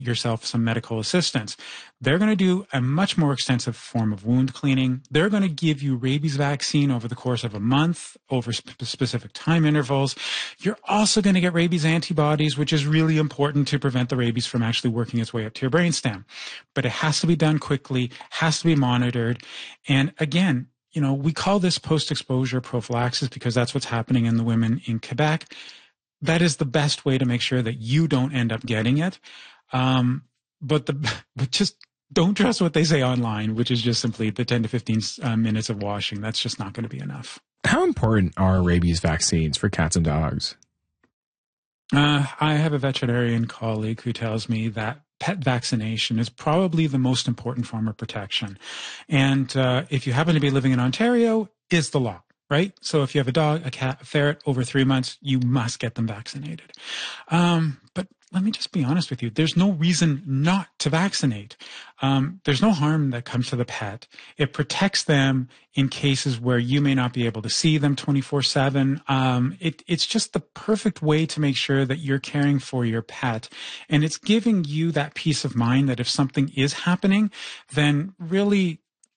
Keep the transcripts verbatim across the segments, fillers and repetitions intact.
yourself some medical assistance. They're going to do a much more extensive form of wound cleaning. They're going to give you rabies vaccine over the course of a month, over sp- specific time intervals. You're also going to get rabies antibodies, which is really important to prevent the rabies from actually working its way up to your brainstem. But it has to be done quickly, has to be monitored. And again, you know, we call this post-exposure prophylaxis because that's what's happening in the women in Quebec. That is the best way to make sure that you don't end up getting it. Um, but the but just don't trust what they say online, which is just simply the ten to fifteen uh, minutes of washing. That's just not going to be enough. How important are rabies vaccines for cats and dogs? Uh, I have a veterinarian colleague who tells me that pet vaccination is probably the most important form of protection. And uh, if you happen to be living in Ontario, is the law. Right? So if you have a dog, a cat, a ferret over three months, you must get them vaccinated. Um, but let me just be honest with you. There's no reason not to vaccinate. Um, there's no harm that comes to the pet. It protects them in cases where you may not be able to see them twenty-four seven. Um, it, it's just the perfect way to make sure that you're caring for your pet. And it's giving you that peace of mind that if something is happening, then really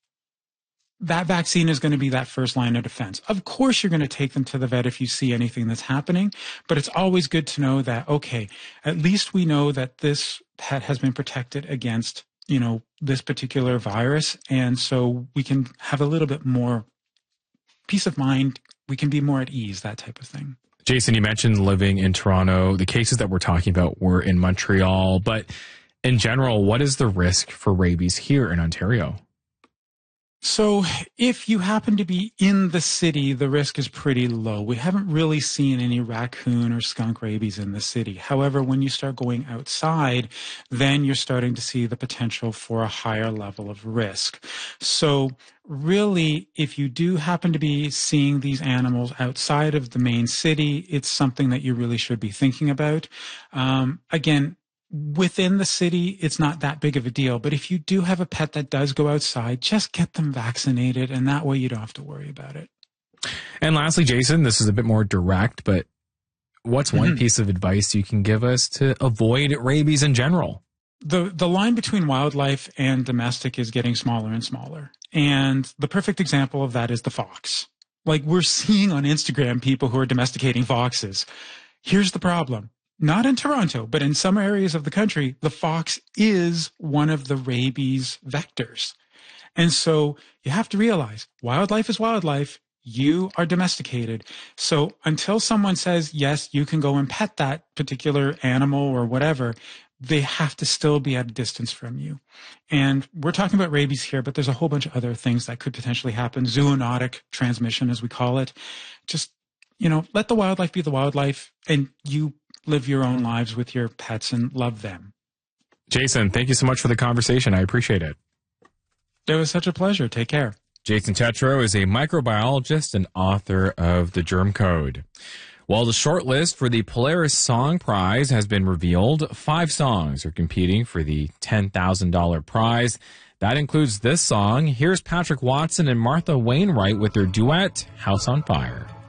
that vaccine is going to be that first line of defense. Of course, you're going to take them to the vet if you see anything that's happening, but it's always good to know that, okay, at least we know that this pet has been protected against, you know, this particular virus. And so we can have a little bit more peace of mind. We can be more at ease, that type of thing. Jason, you mentioned living in Toronto. The cases that we're talking about were in Montreal, but in general, what is the risk for rabies here in Ontario? So if you happen to be in the city, the risk is pretty low. We haven't really seen any raccoon or skunk rabies in the city. However, when you start going outside, then you're starting to see the potential for a higher level of risk. So really, if you do happen to be seeing these animals outside of the main city, it's something that you really should be thinking about. Um, again, within the city, it's not that big of a deal. But if you do have a pet that does go outside, just get them vaccinated. And that way you don't have to worry about it. And lastly, Jason, this is a bit more direct, but what's one mm-hmm. piece of advice you can give us to avoid rabies in general? The, the line between wildlife and domestic is getting smaller and smaller. And the perfect example of that is the fox. Like we're seeing on Instagram people who are domesticating foxes. Here's the problem. Not in Toronto, but in some areas of the country, the fox is one of the rabies vectors. And so you have to realize wildlife is wildlife. You are domesticated. So until someone says, yes, you can go and pet that particular animal or whatever, they have to still be at a distance from you. And we're talking about rabies here, but there's a whole bunch of other things that could potentially happen. Zoonotic transmission, as we call it. Just, you know, let the wildlife be the wildlife, and you live your own lives with your pets and love them. Jason, thank you so much for the conversation. I appreciate it. It was such a pleasure. Take care. Jason Tetreault is a microbiologist and author of The Germ Code. Well, the shortlist for the Polaris Song Prize has been revealed. Five songs are competing for the ten thousand dollars prize. That includes this song. Here's Patrick Watson and Martha Wainwright with their duet, House on Fire.